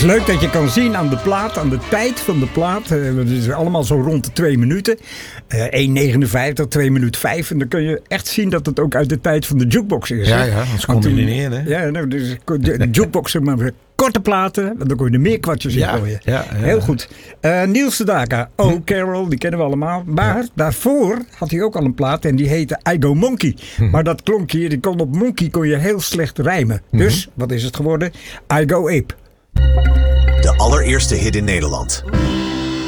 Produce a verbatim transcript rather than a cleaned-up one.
leuk dat je kan zien aan de plaat, aan de tijd van de plaat. Uh, het is allemaal zo rond de twee minuten. Uh, één negenenvijftig, twee minuten vijf. En dan kun je echt zien dat het ook uit de tijd van de jukebox is. Ja, ja, dat kon je niet neer, hè? Ja, nou, dus de, de jukebox, zeg maar, korte platen. Dan kun je er meer kwartjes in ja, gooien. Ja, ja. Heel goed. Uh, Niels Sedaka, Oh hm. Carol, die kennen we allemaal. Maar ja. daarvoor had hij ook al een plaat en die heette I Go Monkey. Hm. Maar dat klonkje, die kon op monkey kon je heel slecht rijmen. Hm. Dus, wat is het geworden? I Go Ape. De allereerste hit in Nederland.